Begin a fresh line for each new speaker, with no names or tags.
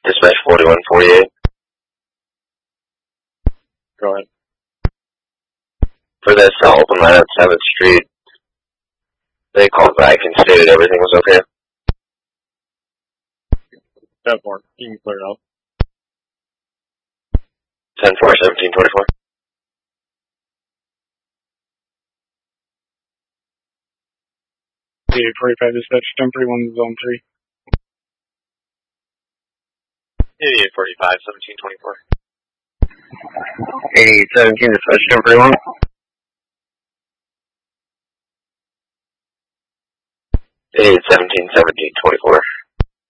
Dispatch 4148.
Go ahead.
For the cell open line on 7th Street, they called back and stated everything was okay.
10-4. You can clear it out.
10-4, 1724.
The 845 dispatch, 1031 zone 3.
8845, 1724.
8817 dispatch 1031. 8817, 1724.